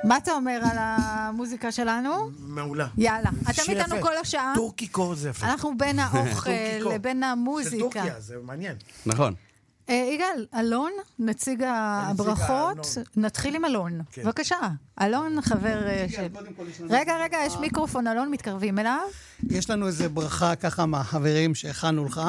מה אתה אומר על המוזיקה שלנו? מעולה. יאללה, אתם איתנו כל השעה. טורקיקו זה יפה. אנחנו בין האוכל לבין המוזיקה. של טורקיה, זה מעניין. נכון. יגאל, אלון, נציג הברכות. נתחיל עם אלון. בבקשה. אלון, חבר של... רגע, יש מיקרופון, אלון, מתקרבים אליו. יש לנו איזה ברכה ככה מהחברים שהכנו לך.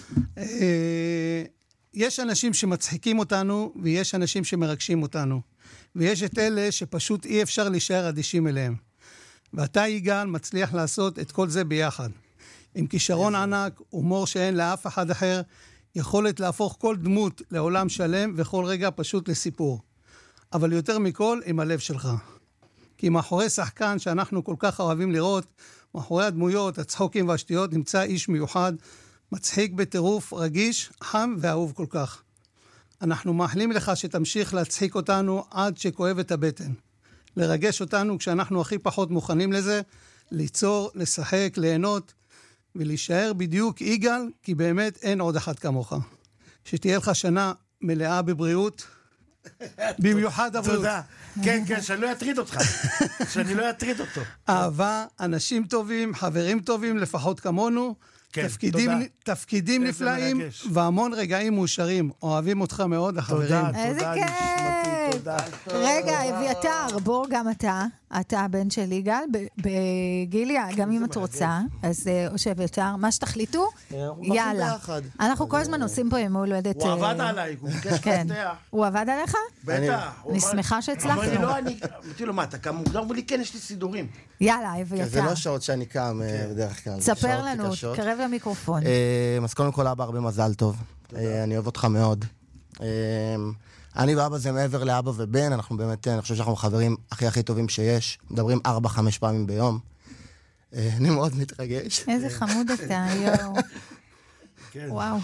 יש אנשים שמצחיקים אותנו, ויש אנשים שמרגשים אותנו. ויש את אלה שפשוט אי אפשר להישאר אדישים אליהם. ואתה, יגאל, מצליח לעשות את כל זה ביחד. עם כישרון ענק, הומור שאין לאף אחד אחר, יכולת להפוך כל דמות לעולם שלם, וכל רגע פשוט לסיפור. אבל יותר מכל, עם הלב שלך. כי מאחורי שחקן שאנחנו כל כך אוהבים לראות, מאחורי הדמויות, הצחוקים והשטויות, נמצא איש מיוחד, מצחיק בטירוף, רגיש, חם ואהוב כל כך. אנחנו מאחלים לך שתמשיך להצחיק אותנו עד שכואב את הבטן. לרגש אותנו כשאנחנו הכי פחות מוכנים לזה, ליצור, לשחק, ליהנות, ולהישאר בדיוק יגאל, כי באמת אין עוד אחד כמוך. שתהיה לך שנה מלאה בבריאות, במיוחד הבריאות. תודה. כן, שאני לא אטריד אותך. שאני לא אטריד אותו. אהבה, אנשים טובים, חברים טובים, לפחות כמונו, תפקידים נפלאים, והמון רגעים מאושרים. אוהבים אותך מאוד, החברים. איזה כיף. רגע, אביתר, בוא גם אתה הבן של יגאל, בגיליה, גם אם את רוצה, אז או שאביתר, מה שתחליטו, יאללה. אנחנו כל הזמן עושים פה עם הולדת. הוא עבד עליי, הוא ביקש לפתח. הוא עבד עליך? בטח. אני שמחה שהצלחנו. אמרתי לו, מה, אתה קם מוקדם? אמרו לי, כן, יש לי סידורים. יאללה, אביתר. זה לא שעות שאני קם בדרך כלל. ספר לנו, קרב למיקרופון. אז קודם כל, אבא, הרבה מזל טוב. אני אוהב אותך מאוד. אני ואבא זה מעבר לאבא ובן, אנחנו באמת, אני חושב שאנחנו חברים הכי טובים שיש, מדברים 4-5 פעמים ביום. אני מאוד מתרגש. איזה חמוד אתה, יואו. וואו.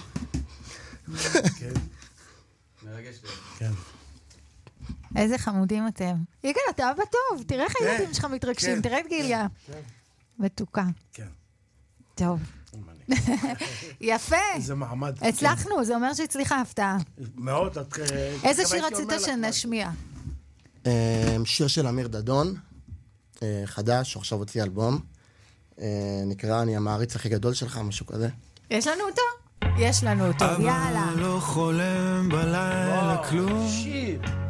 מרגש לי. כן. איזה חמודים אתם. יגאל, אתה אבא טוב, תראה איך הילדים שלך מתרגשים, תראה את גיליה. מתוקה. כן. טוב. יפה. איזה מעמד. הצלחנו, זה אומר שהצליחה הפתעה. מאוד. איזה שיר רצית שנשמיע? שיר של אמיר דדון, חדש, עכשיו הוציא אלבום. נקרא אני המעריץ הכי גדול שלך, משהו כזה. יש לנו אותו? יש לנו אותו, יאללה. אבל לא חולם בלילה כלום.